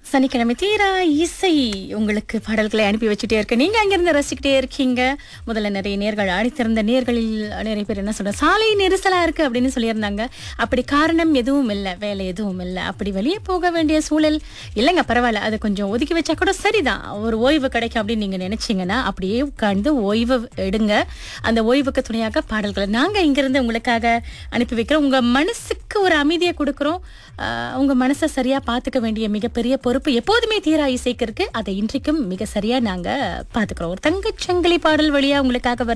சனிக்கிழமை தீரா இசை உங்களுக்கு பாடல்களை அனுப்பி வச்சுட்டே இருக்கு. நீங்க அங்கிருந்து ரசிக்கிட்டே இருக்கீங்க. முதல்ல நிறைய நேர்கள் அழைத்திருந்த நேர்களில் நிறைய பேர் என்ன சொல்ற சாலை நெரிசலா இருக்கு அப்படின்னு சொல்லியிருந்தாங்க. அப்படி காரணம் எதுவும் இல்லை, வேலை எதுவும் இல்லை, அப்படி வெளியே போக வேண்டிய சூழல் இல்லைங்க, பரவாயில்ல, அதை கொஞ்சம் ஒதுக்கி வச்சா கூட சரிதான், ஒரு ஓய்வு கிடைக்கும் அப்படின்னு நீங்க நினைச்சீங்கன்னா அப்படியே உட்கார்ந்து ஓய்வு எடுங்க. அந்த ஓய்வுக்கு துணையாக பாடல்களை நாங்க இங்கிருந்து உங்களுக்காக அனுப்பி வைக்கிறோம். உங்க மனசுக்கு ஒரு அமைதியை கொடுக்கிறோம். உங்க மனசை சரியா பாத்துக்க வேண்டிய மிகப்பெரிய பொறுப்பு எப்போதுமே தீரா இசைக்கு இருக்கு. அதை இன்றைக்கும் மிக சரியா நாங்க பாத்துக்கிறோம். ஒரு தங்கச்சங்கிலி பாடல் வழியா உங்களுக்காக வருது.